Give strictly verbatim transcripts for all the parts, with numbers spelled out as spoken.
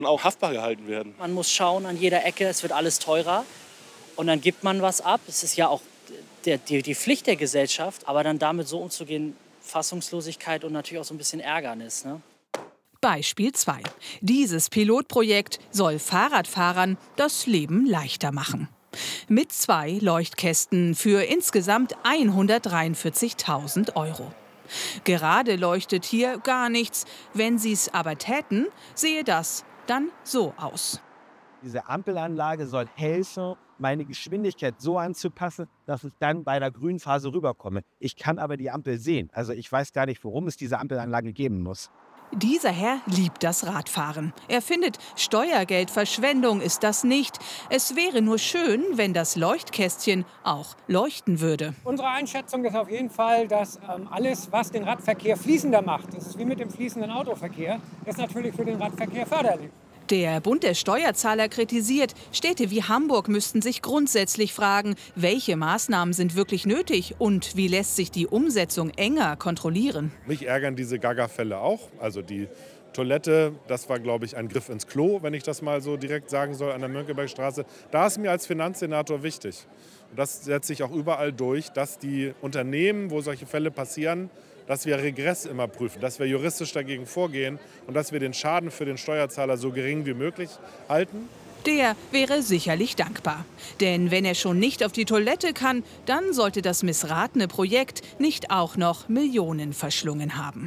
auch haftbar gehalten werden. Man muss schauen an jeder Ecke, es wird alles teurer. Und dann gibt man was ab. Es ist ja auch der, die, die Pflicht der Gesellschaft. Aber dann damit so umzugehen, Fassungslosigkeit und natürlich auch so ein bisschen Ärgernis. Ne? Beispiel zwei. Dieses Pilotprojekt soll Fahrradfahrern das Leben leichter machen. Mit zwei Leuchtkästen für insgesamt hundertdreiundvierzigtausend Euro. Gerade leuchtet hier gar nichts. Wenn Sie es aber täten, sehe das dann so aus. Diese Ampelanlage soll helfen, meine Geschwindigkeit so anzupassen, dass ich dann bei der Grünphase rüberkomme. Ich kann aber die Ampel sehen. Also ich weiß gar nicht, warum es diese Ampelanlage geben muss. Dieser Herr liebt das Radfahren. Er findet, Steuergeldverschwendung ist das nicht. Es wäre nur schön, wenn das Leuchtkästchen auch leuchten würde. Unsere Einschätzung ist auf jeden Fall, dass ähm, alles, was den Radverkehr fließender macht, das ist wie mit dem fließenden Autoverkehr, ist natürlich für den Radverkehr förderlich. Der Bund der Steuerzahler kritisiert, Städte wie Hamburg müssten sich grundsätzlich fragen, welche Maßnahmen sind wirklich nötig und wie lässt sich die Umsetzung enger kontrollieren. Mich ärgern diese Gaga-Fälle auch. Also die Toilette, das war, glaube ich, ein Griff ins Klo, wenn ich das mal so direkt sagen soll, an der Mönckebergstraße. Da ist mir als Finanzsenator wichtig. Und das setzt sich auch überall durch, dass die Unternehmen, wo solche Fälle passieren, dass wir Regress immer prüfen, dass wir juristisch dagegen vorgehen und dass wir den Schaden für den Steuerzahler so gering wie möglich halten. Der wäre sicherlich dankbar. Denn wenn er schon nicht auf die Toilette kann, dann sollte das missratene Projekt nicht auch noch Millionen verschlungen haben.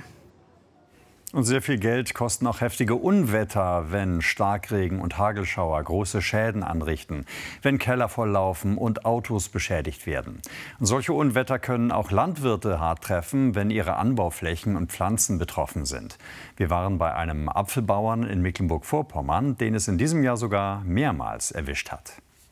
Und sehr viel Geld kosten auch heftige Unwetter, wenn Starkregen und Hagelschauer große Schäden anrichten, wenn Keller volllaufen und Autos beschädigt werden. Und solche Unwetter können auch Landwirte hart treffen, wenn ihre Anbauflächen und Pflanzen betroffen sind. Wir waren bei einem Apfelbauern in Mecklenburg-Vorpommern, den es in diesem Jahr sogar mehrmals erwischt hat.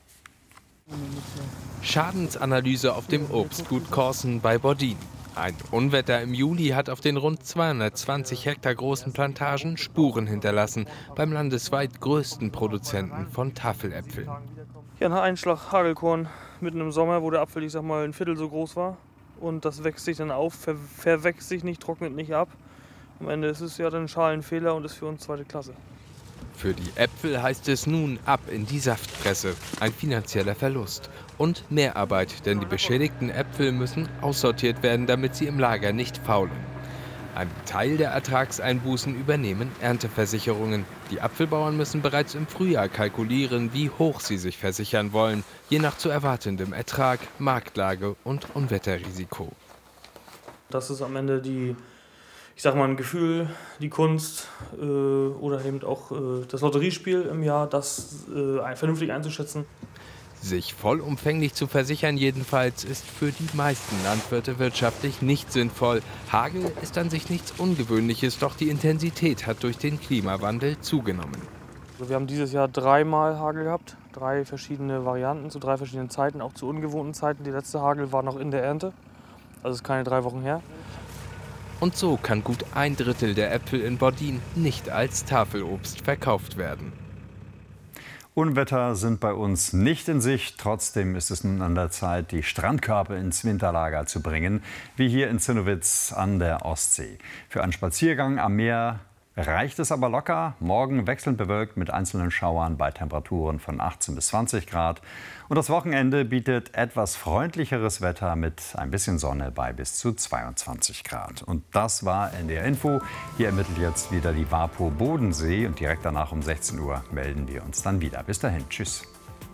Schadensanalyse auf dem Obstgut Korsen bei Bordin. Ein Unwetter im Juli hat auf den rund zweihundertzwanzig Hektar großen Plantagen Spuren hinterlassen, beim landesweit größten Produzenten von Tafeläpfeln. Ja, ein Einschlag Hagelkorn mitten im Sommer, wo der Apfel, ich sag mal, ein Viertel so groß war. Und das wächst sich dann auf, ver verwächst sich nicht, trocknet nicht ab. Am Ende ist es ja dann ein Schalenfehler und ist für uns zweite Klasse. Für die Äpfel heißt es nun ab in die Saftpresse. Ein finanzieller Verlust. Und Mehrarbeit, denn die beschädigten Äpfel müssen aussortiert werden, damit sie im Lager nicht faulen. Einen Teil der Ertragseinbußen übernehmen Ernteversicherungen. Die Apfelbauern müssen bereits im Frühjahr kalkulieren, wie hoch sie sich versichern wollen, je nach zu erwartendem Ertrag, Marktlage und Unwetterrisiko. Das ist am Ende die, ich sag mal, ein Gefühl, die Kunst äh, oder eben auch äh, das Lotteriespiel im Jahr, das äh, vernünftig einzuschätzen. Sich vollumfänglich zu versichern jedenfalls ist für die meisten Landwirte wirtschaftlich nicht sinnvoll. Hagel ist an sich nichts Ungewöhnliches, doch die Intensität hat durch den Klimawandel zugenommen. Also wir haben dieses Jahr dreimal Hagel gehabt, drei verschiedene Varianten zu drei verschiedenen Zeiten, auch zu ungewohnten Zeiten. Die letzte Hagel war noch in der Ernte, also ist keine drei Wochen her. Und so kann gut ein Drittel der Äpfel in Bordin nicht als Tafelobst verkauft werden. Unwetter sind bei uns nicht in Sicht. Trotzdem ist es nun an der Zeit, die Strandkörbe ins Winterlager zu bringen, wie hier in Zinnowitz an der Ostsee. Für einen Spaziergang am Meer reicht es aber locker. Morgen wechselnd bewölkt mit einzelnen Schauern bei Temperaturen von achtzehn bis zwanzig Grad. Und das Wochenende bietet etwas freundlicheres Wetter mit ein bisschen Sonne bei bis zu zweiundzwanzig Grad. Und das war N D R Info. Hier ermittelt jetzt wieder die WaPo Bodensee. Und direkt danach um sechzehn Uhr melden wir uns dann wieder. Bis dahin. Tschüss.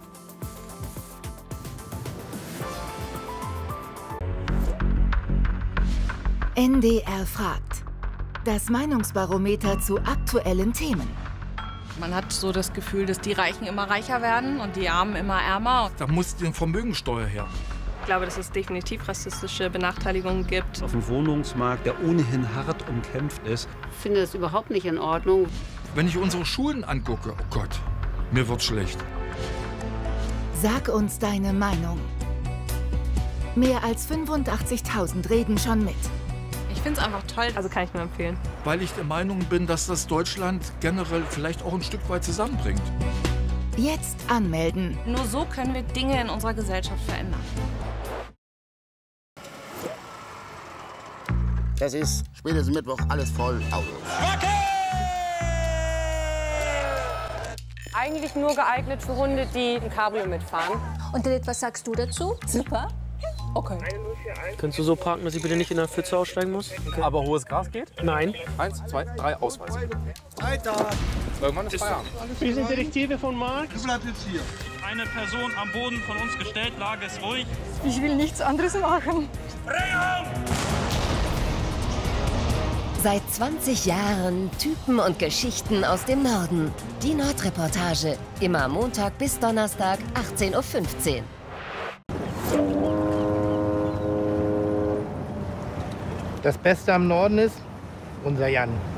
N D R fragt. Das Meinungsbarometer zu aktuellen Themen. Man hat so das Gefühl, dass die Reichen immer reicher werden und die Armen immer ärmer. Da muss die Vermögensteuer her. Ich glaube, dass es definitiv rassistische Benachteiligungen gibt. Auf dem Wohnungsmarkt, der ohnehin hart umkämpft ist. Ich finde das überhaupt nicht in Ordnung. Wenn ich unsere Schulen angucke, oh Gott, mir wird schlecht. Sag uns deine Meinung. Mehr als fünfundachtzigtausend reden schon mit. Ich finde es einfach toll, also kann ich nur empfehlen. Weil ich der Meinung bin, dass das Deutschland generell vielleicht auch ein Stück weit zusammenbringt. Jetzt anmelden. Nur so können wir Dinge in unserer Gesellschaft verändern. Es ist spätestens Mittwoch alles voll Autos. eigentlich nur geeignet für Hunde, die ein Cabrio mitfahren. Und Edith, was sagst du dazu? Super. Okay. Könntest du so parken, dass ich bitte nicht in der Pfütze aussteigen muss? Okay. Aber hohes Gras geht? Nein. Eins, zwei, drei, Ausweis. Weiter. Irgendwann ist Feierabend. Wir sind Detektive von Mark. Du bleibst jetzt hier. Eine Person am Boden von uns gestellt, Lage ist ruhig. Ich will nichts anderes machen. Seit zwanzig Jahren Typen und Geschichten aus dem Norden. Die Nordreportage. Immer Montag bis Donnerstag, achtzehn Uhr fünfzehn. Das Beste am Norden ist unser Jan.